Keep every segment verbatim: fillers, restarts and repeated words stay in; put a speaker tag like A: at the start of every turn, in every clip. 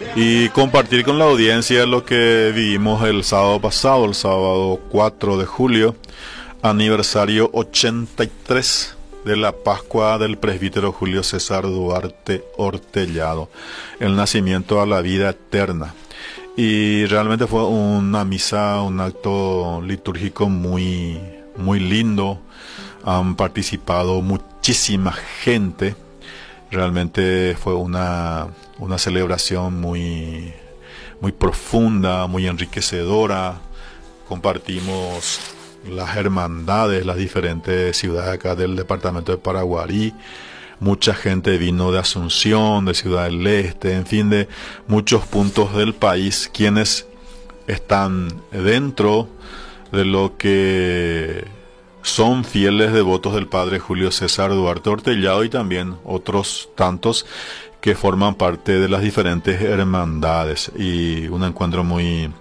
A: y compartir con la audiencia lo que vivimos el sábado pasado, el sábado cuatro de julio, aniversario ochenta y tres de la Pascua del presbítero Julio César Duarte Hortellado, el nacimiento a la vida eterna. Y realmente fue una misa, un acto litúrgico muy, muy lindo. Han participado muchísima gente. Realmente fue una, una celebración muy, muy profunda, muy enriquecedora. Compartimos las hermandades, las diferentes ciudades acá del departamento de Paraguarí. Mucha gente vino de Asunción, de Ciudad del Este, en fin, de muchos puntos del país, quienes están dentro de lo que son fieles devotos del padre Julio César Duarte Hortellado, y también otros tantos que forman parte de las diferentes hermandades. Y un encuentro muy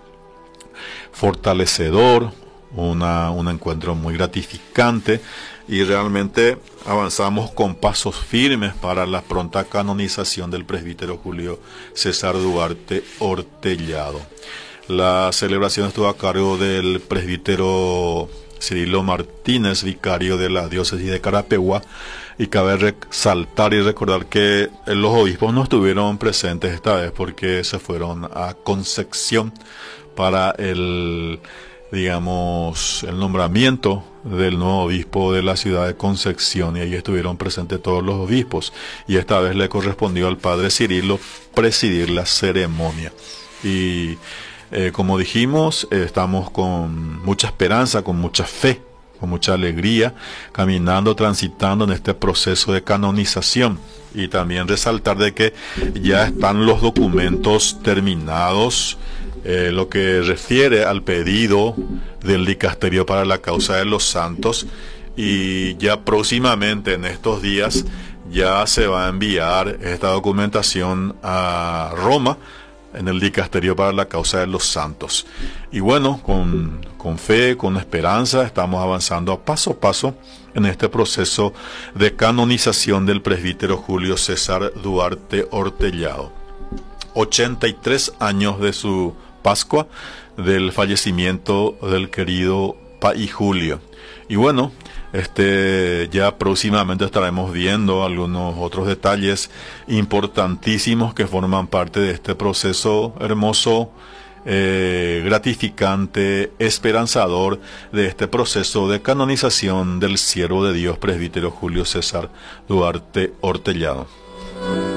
A: fortalecedor, una, un encuentro muy gratificante, y realmente avanzamos con pasos firmes para la pronta canonización del presbítero Julio César Duarte Hortellado. La celebración estuvo a cargo del presbítero Cirilo Martínez, vicario de la diócesis de Carapeguá, y cabe resaltar y recordar que los obispos no estuvieron presentes esta vez porque se fueron a Concepción para el, digamos, el nombramiento del nuevo obispo de la ciudad de Concepción, y ahí estuvieron presentes todos los obispos, y esta vez le correspondió al padre Cirilo presidir la ceremonia. Y eh, como dijimos, eh, estamos con mucha esperanza, con mucha fe, con mucha alegría, caminando, transitando en este proceso de canonización. Y también resaltar de que ya están los documentos terminados, eh, lo que refiere al pedido del dicasterio para la causa de los santos, y ya próximamente en estos días ya se va a enviar esta documentación a Roma, en el dicasterio para la causa de los santos. Y bueno, con, con fe, con esperanza, estamos avanzando a paso a paso en este proceso de canonización del presbítero Julio César Duarte Hortellado. ochenta y tres años de su Pascua, del fallecimiento del querido Pai Julio. Y bueno, este ya próximamente estaremos viendo algunos otros detalles importantísimos que forman parte de este proceso hermoso, eh, gratificante, esperanzador, de este proceso de canonización del siervo de Dios presbítero Julio César Duarte Hortellado.